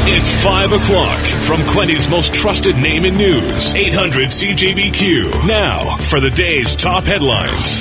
It's 5 o'clock from Quenty's most trusted name in news, 800 CJBQ. Now, for the day's top headlines.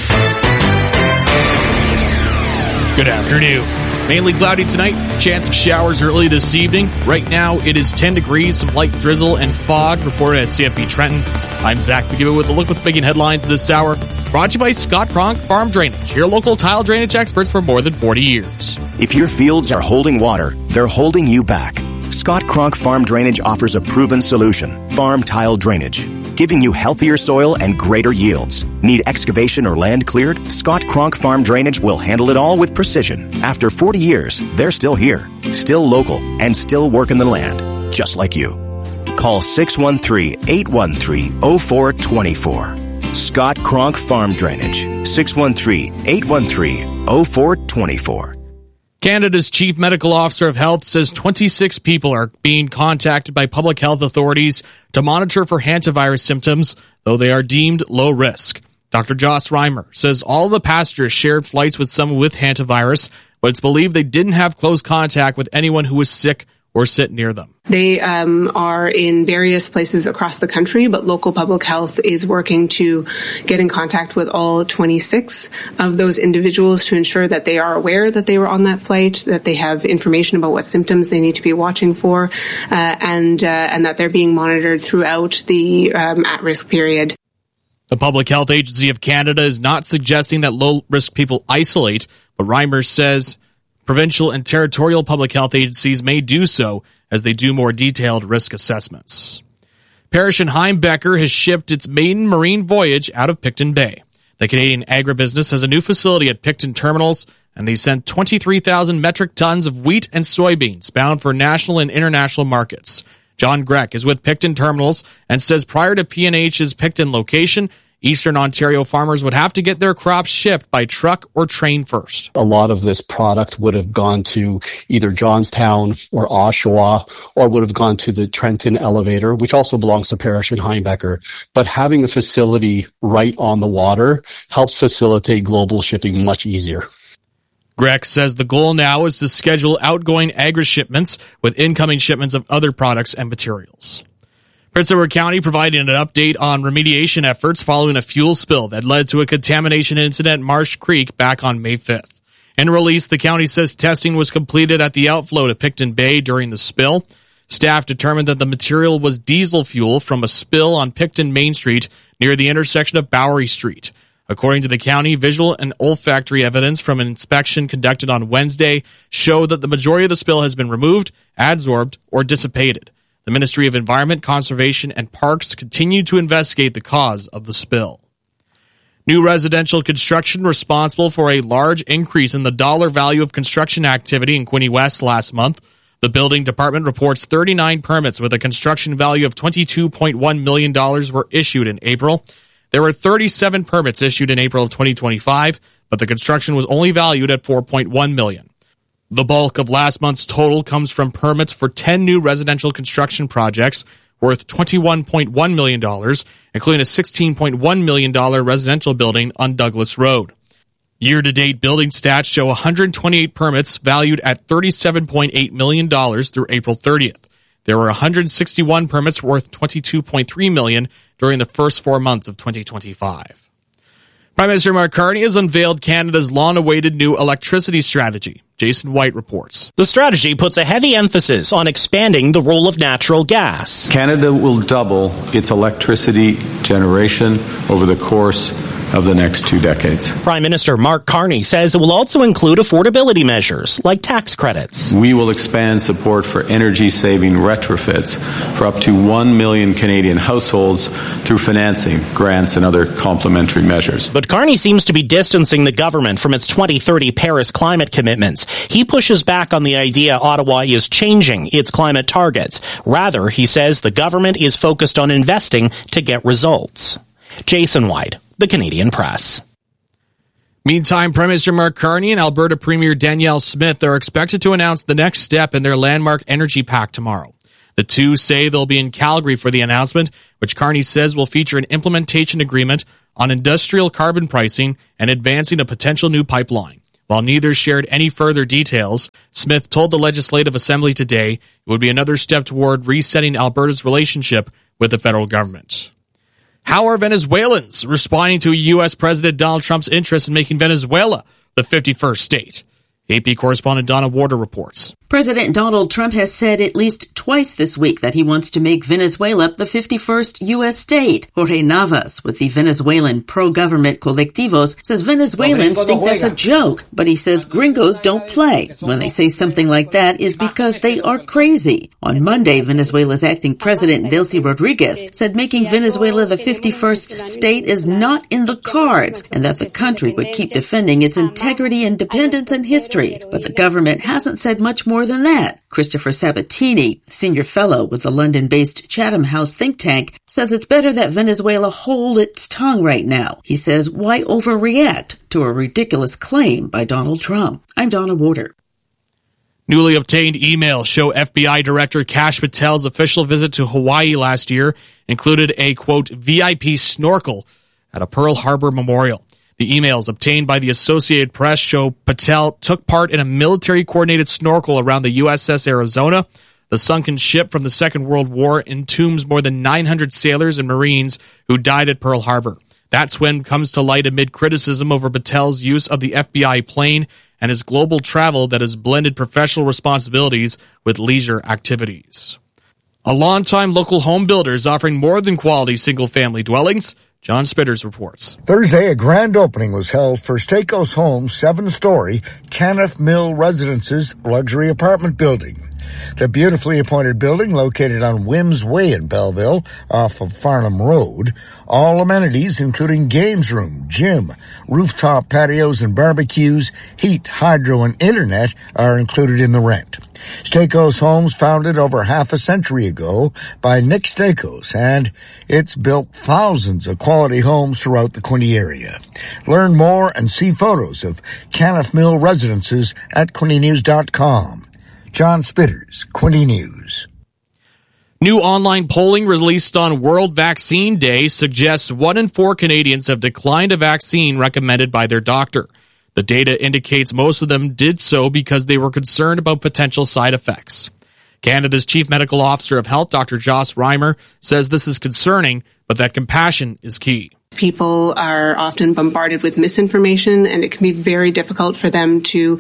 Good afternoon. Mainly cloudy tonight, chance of showers early this evening. Right now, it is 10 degrees, some light drizzle and fog reported at CFP Trenton. I'm Zach McGibbon with a look at the big headlines this hour. Brought to you by Scott Cronk Farm Drainage, your local tile drainage experts for more than 40 years. If your fields are holding water, they're holding you back. Scott Cronk Farm Drainage offers a proven solution, farm tile drainage, giving you healthier soil and greater yields. Need excavation or land cleared? Scott Cronk Farm Drainage will handle it all with precision. After 40 years, they're still here, still local, and still working the land, just like you. Call 613-813-0424. Scott Cronk Farm Drainage, 613-813-0424. Canada's Chief Medical Officer of Health says 26 people are being contacted by public health authorities to monitor for hantavirus symptoms, though they are deemed low risk. Dr. Joss Reimer says all of the passengers shared flights with someone with hantavirus, but it's believed they didn't have close contact with anyone who was sick or sit near them. They are in various places across the country, but local public health is working to get in contact with all 26 of those individuals to ensure that they are aware that they were on that flight, that they have information about what symptoms they need to be watching for, and that they're being monitored throughout the at-risk period. The Public Health Agency of Canada is not suggesting that low-risk people isolate, but Reimer says provincial and territorial public health agencies may do so as they do more detailed risk assessments. Parrish and Heimbecker has shipped its maiden marine voyage out of Picton Bay. The Canadian agribusiness has a new facility at Picton Terminals, and they sent 23,000 metric tons of wheat and soybeans bound for national and international markets. John Greck is with Picton Terminals and says prior to P&H's Picton location, Eastern Ontario farmers would have to get their crops shipped by truck or train first. A lot of this product would have gone to either Johnstown or Oshawa, or would have gone to the Trenton elevator, which also belongs to Parrish and Heimbecker. But having a facility right on the water helps facilitate global shipping much easier. Greck says the goal now is to schedule outgoing agri-shipments with incoming shipments of other products and materials. Prince Edward County provided an update on remediation efforts following a fuel spill that led to a contamination incident at Marsh Creek back on May 5th. In a release, the county says testing was completed at the outflow to Picton Bay during the spill. Staff determined that the material was diesel fuel from a spill on Picton Main Street near the intersection of Bowery Street. According to the county, visual and olfactory evidence from an inspection conducted on Wednesday showed that the majority of the spill has been removed, adsorbed, or dissipated. The Ministry of Environment, Conservation, and Parks continue to investigate the cause of the spill. New residential construction responsible for a large increase in the dollar value of construction activity in Quinte West last month. The building department reports 39 permits with a construction value of $22.1 million were issued in April. There were 37 permits issued in April of 2025, but the construction was only valued at $4.1 million. The bulk of last month's total comes from permits for 10 new residential construction projects worth $21.1 million, including a $16.1 million residential building on Douglas Road. Year-to-date building stats show 128 permits valued at $37.8 million through April 30th. There were 161 permits worth $22.3 million during the first 4 months of 2025. Prime Minister Mark Carney has unveiled Canada's long-awaited new electricity strategy. Jason White reports. The strategy puts a heavy emphasis on expanding the role of natural gas. Canada will double its electricity generation over the course of the next 2 decades. Prime Minister Mark Carney says it will also include affordability measures like tax credits. We will expand support for energy-saving retrofits for up to 1 million Canadian households through financing, grants, and other complementary measures. But Carney seems to be distancing the government from its 2030 Paris climate commitments. He pushes back on the idea Ottawa is changing its climate targets. Rather, he says the government is focused on investing to get results. Jason White, The Canadian Press. Meantime, Prime Minister Mark Carney and Alberta Premier Danielle Smith are expected to announce the next step in their landmark energy pact tomorrow. The two say they'll be in Calgary for the announcement, which Carney says will feature an implementation agreement on industrial carbon pricing and advancing a potential new pipeline. While neither shared any further details, Smith told the Legislative Assembly today it would be another step toward resetting Alberta's relationship with the federal government. How are Venezuelans responding to U.S. President Donald Trump's interest in making Venezuela the 51st state? AP correspondent Donna Warder reports. President Donald Trump has said at least twice this week that he wants to make Venezuela the 51st U.S. state. Jorge Navas with the Venezuelan pro-government Colectivos says Venezuelans think that's a joke, but he says gringos don't play. When they say something like that is because they are crazy. On Monday, Venezuela's acting president Delcy Rodriguez said making Venezuela the 51st state is not in the cards and that the country would keep defending its integrity, independence, and history. But the government hasn't said much more than that. Christopher Sabatini, senior fellow with the London-based Chatham House think tank, says it's better that Venezuela hold its tongue right now. He says, why overreact to a ridiculous claim by Donald Trump? I'm Donna Warder. Newly obtained emails show FBI Director Kash Patel's official visit to Hawaii last year included a, quote, VIP snorkel at a Pearl Harbor memorial. The emails obtained by the Associated Press show Patel took part in a military-coordinated snorkel around the USS Arizona. The sunken ship from the Second World War entombs more than 900 sailors and Marines who died at Pearl Harbor. That swim comes to light amid criticism over Patel's use of the FBI plane and his global travel that has blended professional responsibilities with leisure activities. A longtime local home builder is offering more than quality single-family dwellings. John Spitters reports. Thursday, a grand opening was held for Stakos Homes' 7-story Canniff Mill Residences luxury apartment building. The beautifully appointed building, located on Wims Way in Belleville, off of Farnham Road, all amenities including games room, gym, rooftop patios and barbecues, heat, hydro, and internet are included in the rent. Stakos Homes, founded over half a century ago by Nick Stakos, and it's built thousands of quality homes throughout the Quinte area. Learn more and see photos of Canniff Mill Residences at QuinteNews.com. John Spitters, Quinte News. New online polling released on World Vaccine Day suggests 1 in 4 Canadians have declined a vaccine recommended by their doctor. The data indicates most of them did so because they were concerned about potential side effects. Canada's Chief Medical Officer of Health, Dr. Joss Reimer, says this is concerning, but that compassion is key. People are often bombarded with misinformation, and it can be very difficult for them to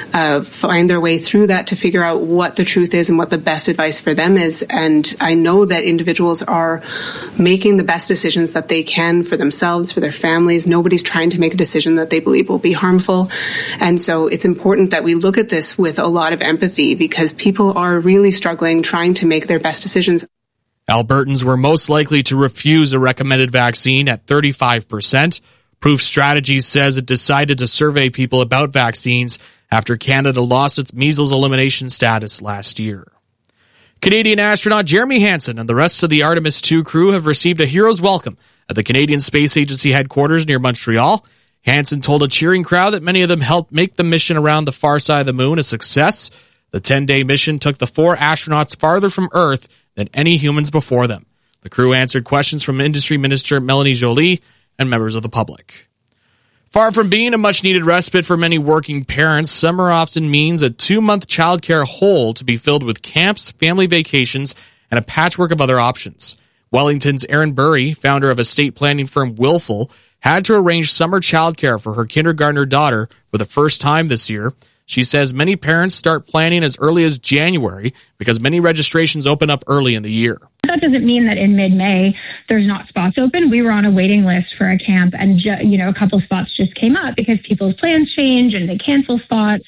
find their way through that to figure out what the truth is and what the best advice for them is. And I know that individuals are making the best decisions that they can for themselves, for their families. Nobody's trying to make a decision that they believe will be harmful. And so it's important that we look at this with a lot of empathy because people are really struggling trying to make their best decisions. Albertans were most likely to refuse a recommended vaccine at 35%. Proof Strategies says it decided to survey people about vaccines after Canada lost its measles elimination status last year. Canadian astronaut Jeremy Hansen and the rest of the Artemis II crew have received a hero's welcome at the Canadian Space Agency headquarters near Montreal. Hansen told a cheering crowd that many of them helped make the mission around the far side of the moon a success. The 10-day mission took the 4 astronauts farther from Earth than any humans before them. The crew answered questions from Industry Minister Melanie Joly and members of the public. Far from being a much-needed respite for many working parents, summer often means a 2-month childcare hole to be filled with camps, family vacations, and a patchwork of other options. Wellington's Erin Burry, founder of estate planning firm Willful, had to arrange summer childcare for her kindergartner daughter for the first time this year. She says many parents start planning as early as January because many registrations open up early in the year. That doesn't mean that in mid-May there's not spots open. We were on a waiting list for a camp and a couple spots just came up because people's plans change and they cancel spots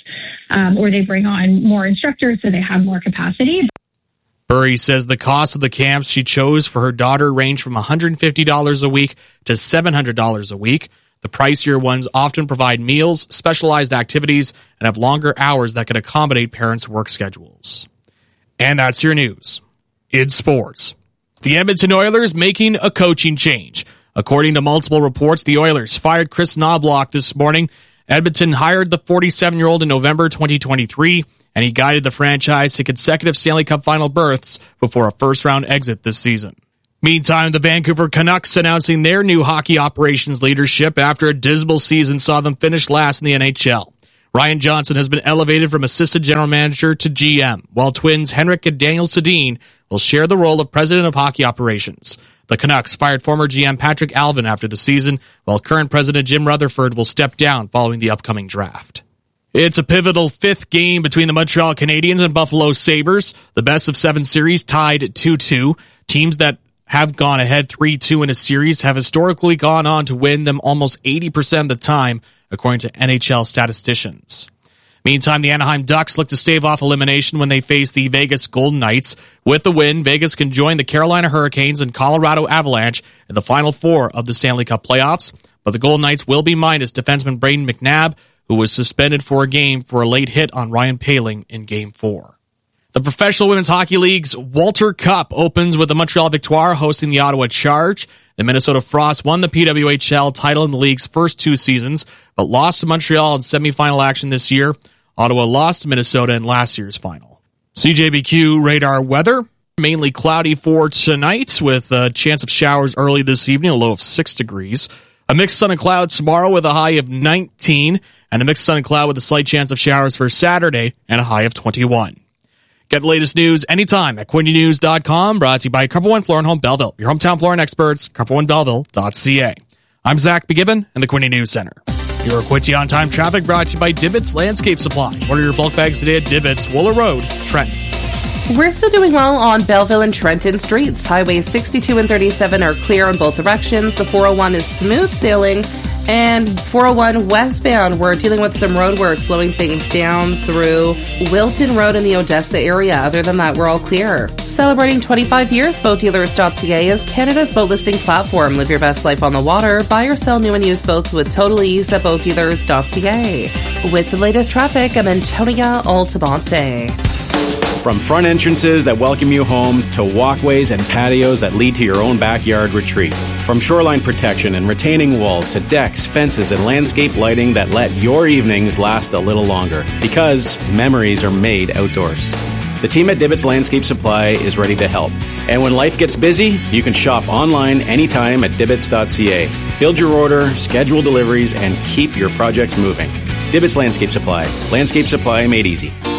or they bring on more instructors so they have more capacity. Burry says the cost of the camps she chose for her daughter range from $150 a week to $700 a week. The pricier ones often provide meals, specialized activities, and have longer hours that can accommodate parents' work schedules. And that's your news. In sports, the Edmonton Oilers making a coaching change. According to multiple reports, the Oilers fired Chris Knobloch this morning. Edmonton hired the 47-year-old in November 2023, and he guided the franchise to consecutive Stanley Cup final berths before a first-round exit this season. Meantime, the Vancouver Canucks announcing their new hockey operations leadership after a dismal season saw them finish last in the NHL. Ryan Johnson has been elevated from assistant general manager to GM, while Twins Henrik and Daniel Sedin will share the role of president of hockey operations. The Canucks fired former GM Patrick Alvin after the season, while current president Jim Rutherford will step down following the upcoming draft. It's a pivotal fifth game between the Montreal Canadiens and Buffalo Sabres. The best-of-7 series tied 2-2. Teams that have gone ahead 3-2 in a series have historically gone on to win them almost 80% of the time, according to NHL statisticians. Meantime, the Anaheim Ducks look to stave off elimination when they face the Vegas Golden Knights. With the win, Vegas can join the Carolina Hurricanes and Colorado Avalanche in the Final Four of the Stanley Cup playoffs, but the Golden Knights will be minus defenseman Brayden McNabb, who was suspended for a game for a late hit on Ryan Poehling in Game 4. The Professional Women's Hockey League's Walter Cup opens with the Montreal Victoire hosting the Ottawa Charge. The Minnesota Frost won the PWHL title in the league's first 2 seasons, but lost to Montreal in semifinal action this year. Ottawa lost to Minnesota in last year's final. CJBQ radar weather, mainly cloudy for tonight with a chance of showers early this evening, a low of 6 degrees. A mixed sun and cloud tomorrow with a high of 19, and a mixed sun and cloud with a slight chance of showers for Saturday and a high of 21. Get the latest news anytime at QuintyNews.com, brought to you by Carpet One Flooring Home Belleville, your hometown flooring experts, CarpetOneBelleville.ca. I'm Zach McGibbon in the Quinty News Center. Your Quinty on-time traffic brought to you by Dibbits Landscape Supply. Order your bulk bags today at Dibbits, Wooler Road, Trenton. We're still doing well on Belleville and Trenton streets. Highways 62 and 37 are clear in both directions. The 401 is smooth sailing. And 401 westbound, we're dealing with some road work, slowing things down through Wilton Road in the Odessa area. Other than that, we're all clear. Celebrating 25 years, BoatDealers.ca is Canada's boat listing platform. Live your best life on the water. Buy or sell new and used boats with total ease at BoatDealers.ca. With the latest traffic, I'm Antonia Altamonte. From front entrances that welcome you home to walkways and patios that lead to your own backyard retreat. From shoreline protection and retaining walls to decks, fences, and landscape lighting that let your evenings last a little longer. Because memories are made outdoors. The team at Dibbits Landscape Supply is ready to help. And when life gets busy, you can shop online anytime at Dibbits.ca. Build your order, schedule deliveries, and keep your projects moving. Dibbits Landscape Supply. Landscape supply made easy.